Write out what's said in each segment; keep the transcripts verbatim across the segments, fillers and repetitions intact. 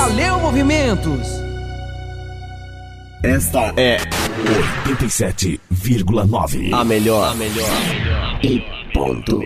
Valeu, movimentos! Esta é oitenta e sete vírgula nove. A melhor. A melhor. E ponto.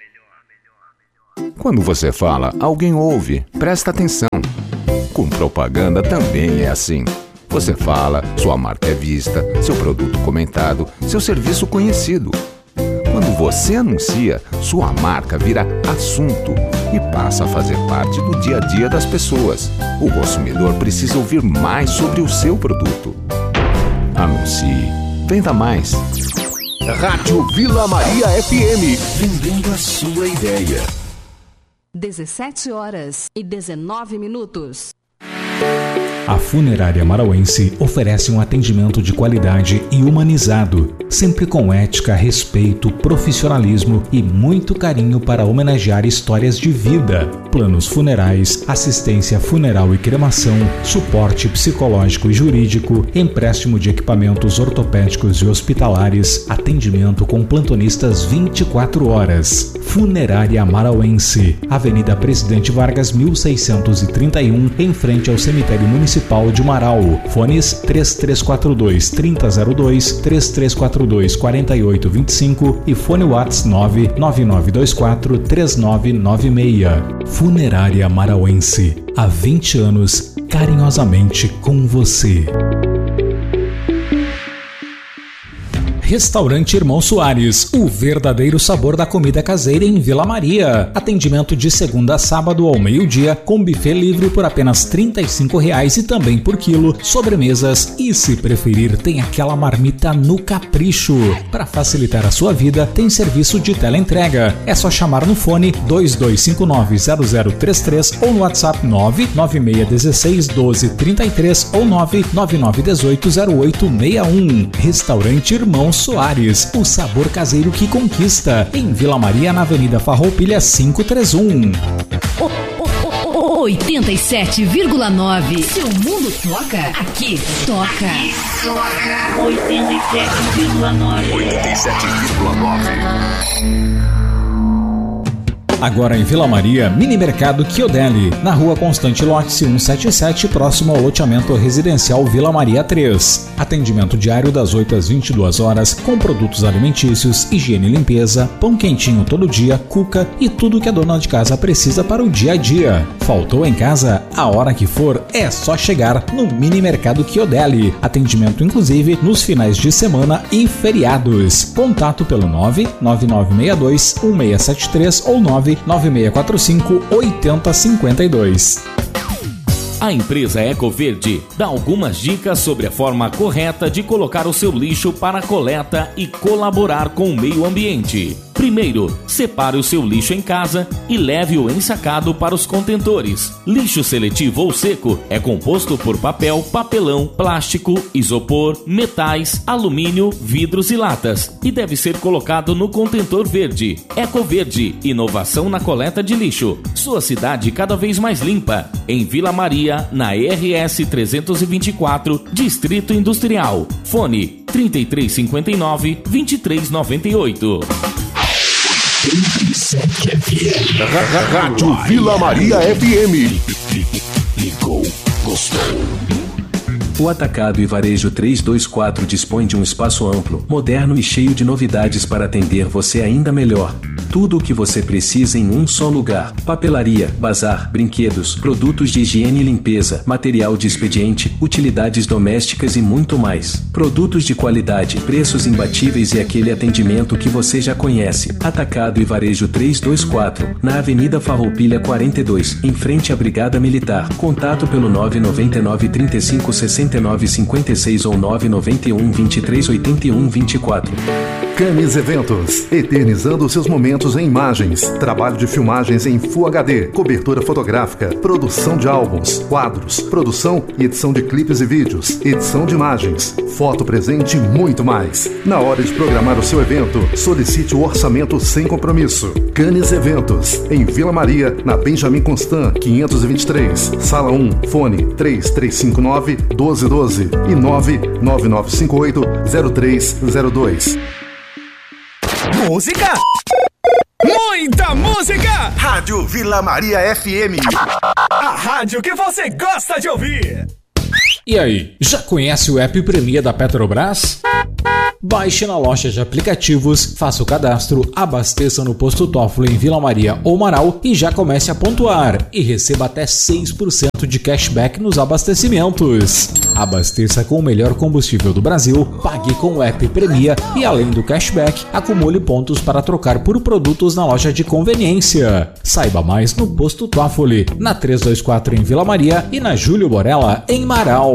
Quando você fala, alguém ouve. Presta atenção. Com propaganda também é assim. Você fala, sua marca é vista, seu produto comentado, seu serviço conhecido. Quando você anuncia, sua marca vira assunto e passa a fazer parte do dia a dia das pessoas. O consumidor precisa ouvir mais sobre o seu produto. Anuncie. Venda mais. Rádio Vila Maria F M. Vendendo a sua ideia. dezessete horas e dezenove minutos. A Funerária Marauense oferece um atendimento de qualidade e humanizado, sempre com ética, respeito, profissionalismo e muito carinho para homenagear histórias de vida. Planos funerais, assistência funeral e cremação, suporte psicológico e jurídico, empréstimo de equipamentos ortopédicos e hospitalares, atendimento com plantonistas vinte e quatro horas. Funerária Marauense, Avenida Presidente Vargas mil seiscentos e trinta e um, em frente ao Cemitério Municipal de Marau. Fones três três quatro dois, três zero zero dois, três três quatro dois, quatro oito dois cinco e fone WhatsApp nove nove nove dois quatro três nove nove seis. Funerária Marauense, há vinte anos, carinhosamente com você. Restaurante Irmão Soares, o verdadeiro sabor da comida caseira em Vila Maria. Atendimento de segunda a sábado ao meio-dia, com buffet livre por apenas trinta e cinco reais e também por quilo, sobremesas e, se preferir, tem aquela marmita no capricho. Para facilitar a sua vida, tem serviço de teleentrega. É só chamar no fone dois dois cinco nove zero zero três três ou no WhatsApp nove nove seis um seis um dois trinta e três ou nove nove nove um oito zero oito seis um. Restaurante Irmão Soares, o sabor caseiro que conquista, em Vila Maria, na Avenida Farroupilha quinhentos e trinta e um. oitenta e sete vírgula nove. Seu mundo toca, aqui toca. Aqui toca. oitenta e sete vírgula nove. oitenta e sete vírgula nove. Agora em Vila Maria, Mini Mercado Chiodelli, na Rua Constante Lote cento e setenta e sete, próximo ao loteamento residencial Vila Maria três. Atendimento diário das oito às vinte e duas horas, com produtos alimentícios, higiene e limpeza, pão quentinho todo dia, cuca e tudo que a dona de casa precisa para o dia a dia. Faltou em casa? A hora que for, é só chegar no Mini Mercado Chiodelli. Atendimento inclusive nos finais de semana e feriados. Contato pelo nove nove nove seis dois um seis sete três ou nove nove seis quatro cinco oito zero cinco dois. A empresa Ecoverde dá algumas dicas sobre a forma correta de colocar o seu lixo para coleta e colaborar com o meio ambiente. Primeiro, separe o seu lixo em casa e leve-o ensacado para os contentores. Lixo seletivo ou seco é composto por papel, papelão, plástico, isopor, metais, alumínio, vidros e latas e deve ser colocado no contentor verde. Ecoverde, inovação na coleta de lixo. Sua cidade cada vez mais limpa. Em Vila Maria, na R S trezentos e vinte e quatro, Distrito Industrial. Fone trinta e três cinquenta e nove, vinte e três noventa e oito. oitenta e sete F M. Rádio Vila Maria F M. Ligou, gostou. O Atacado e Varejo trezentos e vinte e quatro dispõe de um espaço amplo, moderno e cheio de novidades para atender você ainda melhor. Tudo o que você precisa em um só lugar. Papelaria, bazar, brinquedos, produtos de higiene e limpeza, material de expediente, utilidades domésticas e muito mais. Produtos de qualidade, preços imbatíveis e aquele atendimento que você já conhece. Atacado e Varejo trezentos e vinte e quatro, na Avenida Farroupilha quarenta e dois, em frente à Brigada Militar. Contato pelo nove nove nove, trinta e cinco, sessenta e nove, cinquenta e seis ou nove nove um, vinte e três, oitenta e um, vinte e quatro. Camis Eventos, eternizando seus momentos em imagens, trabalho de filmagens em Full H D, cobertura fotográfica, produção de álbuns, quadros, produção e edição de clipes e vídeos, edição de imagens, foto presente e muito mais. Na hora de programar o seu evento, solicite o orçamento sem compromisso. Canis Eventos, em Vila Maria, na Benjamin Constant, quinhentos e vinte e três, Sala um, fone três três cinco nove, um dois um dois e nove nove nove cinco oito, zero três zero dois. Música, muita música. música! Rádio Vila Maria F M. A rádio que você gosta de ouvir. E aí, já conhece o app Premia da Petrobras? Baixe na loja de aplicativos, faça o cadastro, abasteça no posto Toffoli em Vila Maria ou Marau e já comece a pontuar e receba até seis por cento de cashback nos abastecimentos. Abasteça com o melhor combustível do Brasil, pague com o app Premia e além do cashback, acumule pontos para trocar por produtos na loja de conveniência. Saiba mais no posto Toffoli, na trezentos e vinte e quatro em Vila Maria e na Júlio Borella em Marau.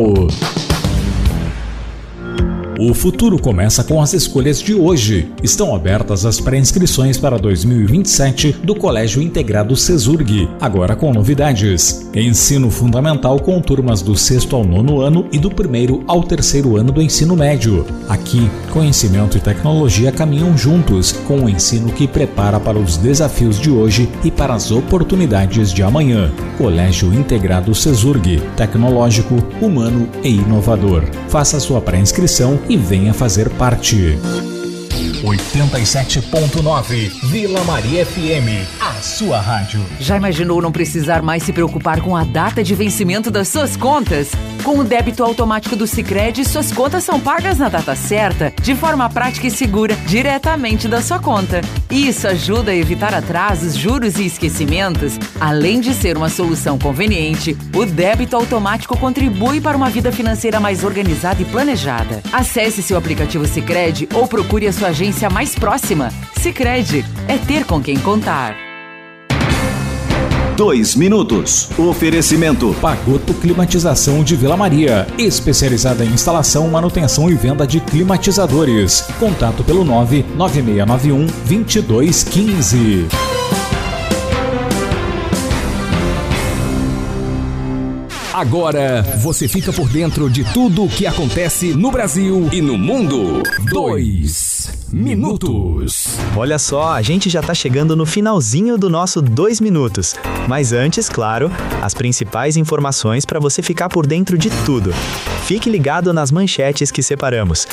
O futuro começa com as escolhas de hoje. Estão abertas as pré-inscrições para dois mil e vinte e sete do Colégio Integrado Cesurg, agora com novidades. Ensino fundamental com turmas do sexto ao nono ano e do primeiro ao terceiro ano do ensino médio. Aqui, conhecimento e tecnologia caminham juntos, com um ensino que prepara para os desafios de hoje e para as oportunidades de amanhã. Colégio Integrado Cesurg, tecnológico, humano e inovador. Faça sua pré-inscrição e venha fazer parte. oitenta e sete ponto nove Vila Maria F M, a sua rádio. Já imaginou não precisar mais se preocupar com a data de vencimento das suas contas? Com o débito automático do Sicredi, suas contas são pagas na data certa, de forma prática e segura, diretamente da sua conta. Isso ajuda a evitar atrasos, juros e esquecimentos. Além de ser uma solução conveniente, o débito automático contribui para uma vida financeira mais organizada e planejada. Acesse seu aplicativo Sicredi ou procure a sua agência mais próxima. Sicredi, é ter com quem contar. Dois minutos. Oferecimento. Pagoto Climatização de Vila Maria, especializada em instalação, manutenção e venda de climatizadores. Contato pelo nove nove seis nove um, dois dois um cinco. Agora você fica por dentro de tudo o que acontece no Brasil e no mundo. Dois minutos. Olha só, a gente já tá chegando no finalzinho do nosso dois minutos. Mas antes, claro, as principais informações para você ficar por dentro de tudo. Fique ligado nas manchetes que separamos.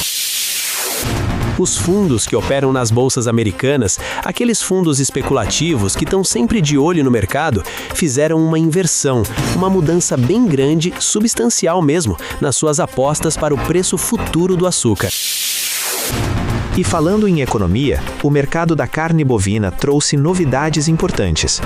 Os fundos que operam nas bolsas americanas, aqueles fundos especulativos que estão sempre de olho no mercado, fizeram uma inversão, uma mudança bem grande, substancial mesmo, nas suas apostas para o preço futuro do açúcar. E falando em economia, o mercado da carne bovina trouxe novidades importantes.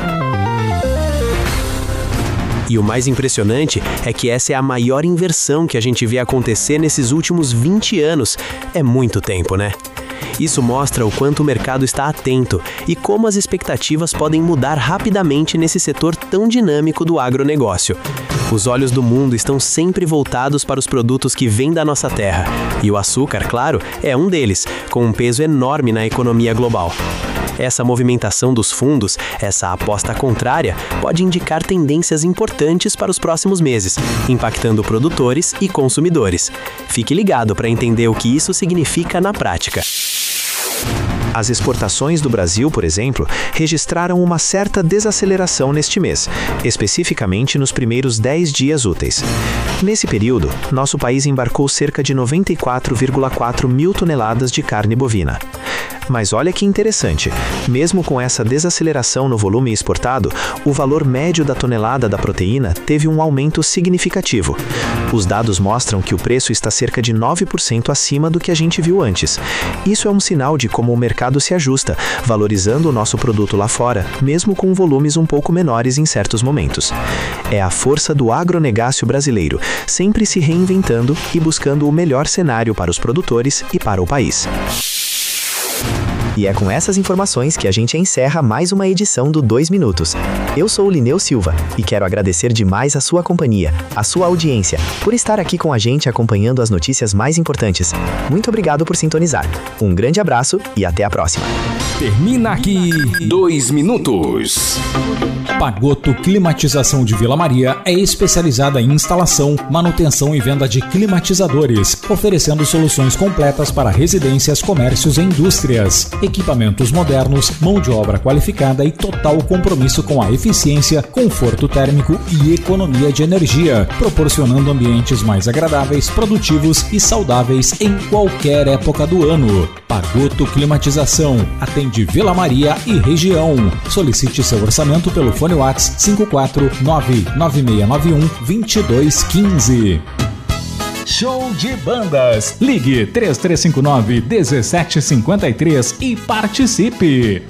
E o mais impressionante é que essa é a maior inversão que a gente vê acontecer nesses últimos vinte anos. É muito tempo, né? Isso mostra o quanto o mercado está atento e como as expectativas podem mudar rapidamente nesse setor tão dinâmico do agronegócio. Os olhos do mundo estão sempre voltados para os produtos que vêm da nossa terra. E o açúcar, claro, é um deles, com um peso enorme na economia global. Essa movimentação dos fundos, essa aposta contrária, pode indicar tendências importantes para os próximos meses, impactando produtores e consumidores. Fique ligado para entender o que isso significa na prática. As exportações do Brasil, por exemplo, registraram uma certa desaceleração neste mês, especificamente nos primeiros dez dias úteis. Nesse período, nosso país embarcou cerca de noventa e quatro vírgula quatro mil toneladas de carne bovina. Mas olha que interessante, mesmo com essa desaceleração no volume exportado, o valor médio da tonelada da proteína teve um aumento significativo. Os dados mostram que o preço está cerca de nove por cento acima do que a gente viu antes. Isso é um sinal de como o mercado se ajusta, valorizando o nosso produto lá fora, mesmo com volumes um pouco menores em certos momentos. É a força do agronegócio brasileiro, sempre se reinventando e buscando o melhor cenário para os produtores e para o país. E é com essas informações que a gente encerra mais uma edição do dois minutos. Eu sou o Lineu Silva e quero agradecer demais a sua companhia, a sua audiência, por estar aqui com a gente acompanhando as notícias mais importantes. Muito obrigado por sintonizar. Um grande abraço e até a próxima. Termina aqui dois minutos. Pagoto Climatização de Vila Maria é especializada em instalação, manutenção e venda de climatizadores, oferecendo soluções completas para residências, comércios e indústrias. equipamentos modernos, mão de obra qualificada e total compromisso com a eficiência, conforto térmico e economia de energia, proporcionando ambientes mais agradáveis, produtivos e saudáveis em qualquer época do ano. Pagotto Climatização, atende Vila Maria e região. Solicite seu orçamento pelo fone WhatsApp cinco quatro nove nove seis nove um dois dois um cinco. Show de bandas. Ligue três três cinco nove um sete cinco três e participe.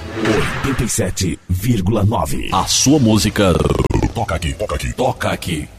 oitenta e sete vírgula nove. A sua música toca aqui, toca aqui, toca aqui.